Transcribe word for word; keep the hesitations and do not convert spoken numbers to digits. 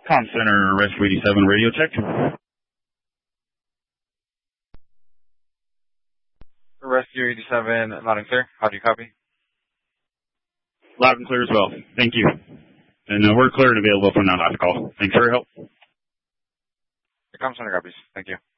Com Center, Rescue eighty-seven, radio check. Rescue eighty-seven, loud and clear. How do you copy? Loud and clear as well. Thank you. And uh, we're clear and available from that last call. Thanks for your help. The Com Center copies. Thank you.